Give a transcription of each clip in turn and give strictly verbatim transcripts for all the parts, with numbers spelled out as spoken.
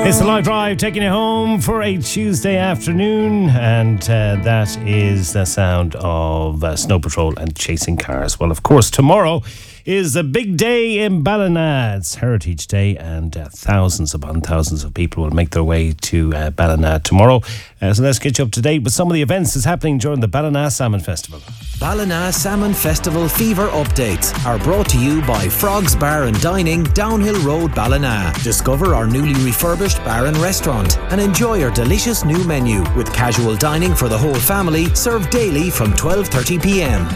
It's the Live Drive taking you home for a Tuesday afternoon, and uh, that is the sound of uh, Snow Patrol and Chasing Cars. Well, of course, tomorrow is a big day in Ballina. It's Heritage Day, and uh, thousands upon thousands of people will make their way to uh, Ballina tomorrow. Uh, so let's get you up to date with some of the events that's happening during the Ballina Salmon Festival. Ballina Salmon Festival fever updates are brought to you by Frogs Bar and Dining, Downhill Road, Ballina. Discover our newly refurbished bar and restaurant and enjoy our delicious new menu with casual dining for the whole family, served daily from twelve thirty p m.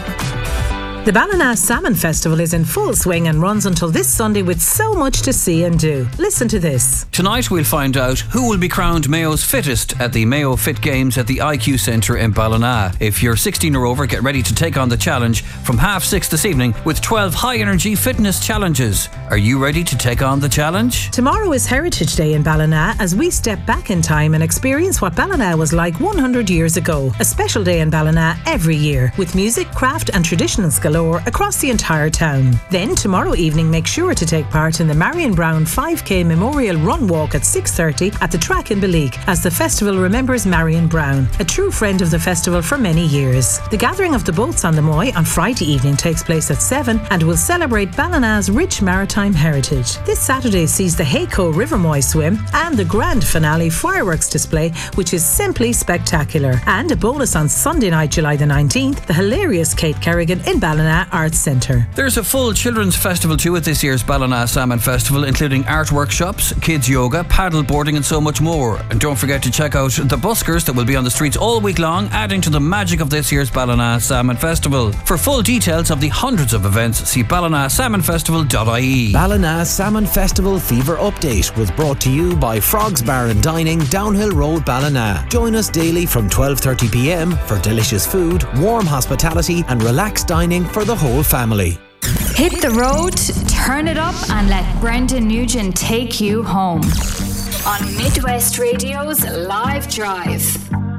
The Ballina Salmon Festival is in full swing and runs until this Sunday with so much to see and do. Listen to this. Tonight we'll find out who will be crowned Mayo's fittest at the Mayo Fit Games at the I Q Centre in Ballina. If you're sixteen or over, get ready to take on the challenge from half six this evening with twelve high-energy fitness challenges. Are you ready to take on the challenge? Tomorrow is Heritage Day in Ballina as we step back in time and experience what Ballina was like one hundred years ago. A special day in Ballina every year with music, craft and traditional galore across the entire town. Then tomorrow evening, make sure to take part in the Marion Brown five K Memorial Run Walk at six thirty at the track in Beleak as the festival remembers Marion Brown, a true friend of the festival for many years. The gathering of the boats on the Moy on Friday evening takes place at seven and will celebrate Ballina's rich maritime heritage. This Saturday sees the Hayco River Moy swim and the grand finale fireworks display, which is simply spectacular. And a bonus on Sunday night, July the nineteenth, the hilarious Kate Kerrigan in Ballina Arts Centre. There's a full children's festival too at this year's Ballina Salmon Festival, including art workshops, kids yoga, paddle boarding and so much more. And don't forget to check out the buskers that will be on the streets all week long, adding to the magic of this year's Ballina Salmon Festival. For full details of the hundreds of events, see ballina salmon festival dot I E. Ballina Salmon Festival fever update was brought to you by Frogs Bar and Dining, Downhill Road, Ballina. Join us daily from twelve thirty p m for delicious food, warm hospitality and relaxed dining for the whole family. Hit the road, turn it up and let Brendan Nugent take you home on Midwest Radio's Live Drive.